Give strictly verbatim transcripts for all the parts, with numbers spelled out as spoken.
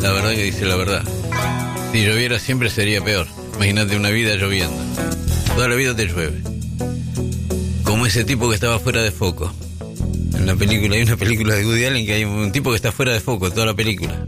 La verdad que dice la verdad. Si lloviera siempre sería peor. Imagínate una vida lloviendo. Toda la vida te llueve. Como ese tipo que estaba fuera de foco. En la película, hay una película de Woody Allen que hay un tipo que está fuera de foco toda la película.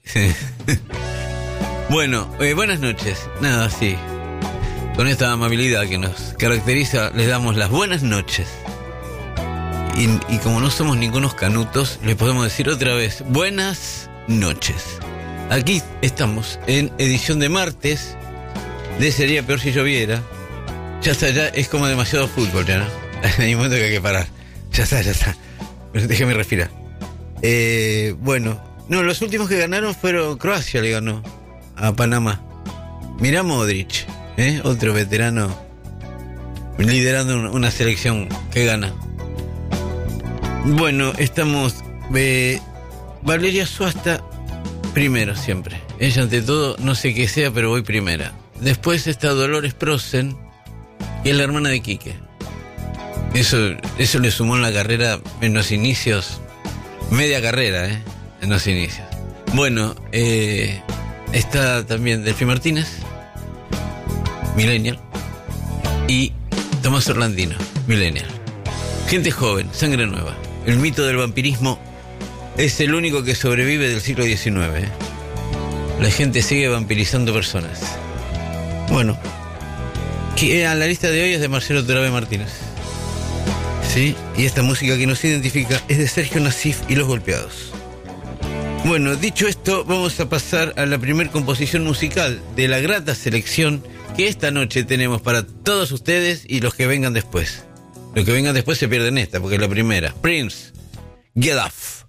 Bueno, eh, buenas noches. Nada, sí. Con esta amabilidad que nos caracteriza, les damos las buenas noches. Y, y como no somos ningunos canutos, les podemos decir otra vez, buenas noches. Aquí estamos en edición de martes de Sería Peor Si Lloviera. Ya está, ya es como demasiado fútbol, ya, ¿no? Hay un momento que hay que parar. Ya está, ya está. Pero déjeme respirar. Eh, bueno, no, los últimos que ganaron fueron Croacia, le ganó a Panamá. Mirá Modric, ¿eh? Otro veterano liderando una selección que gana. Bueno, estamos... Eh, Valeria Suasta primero siempre. Ella ante todo, no sé qué sea, pero voy primera. Después está Dolores Prosen, que es la hermana de Quique. Eso, eso le sumó en la carrera, en los inicios, media carrera, ¿eh? En los inicios. Bueno, eh, está también Delphi Martínez, Millennial, y Tomás Orlandino, Millennial. Gente joven, sangre nueva. El mito del vampirismo es el único que sobrevive del siglo diecinueve, ¿eh? La gente sigue vampirizando personas. Bueno, que, a la lista de hoy es de Marcelo Torabe Martínez. Sí, y esta música que nos identifica es de Sergio Nasif y Los Golpeados. Bueno, dicho esto, vamos a pasar a la primer composición musical de la grata selección que esta noche tenemos para todos ustedes y los que vengan después. Los que vengan después se pierden esta, porque es la primera. Prince, Get Off.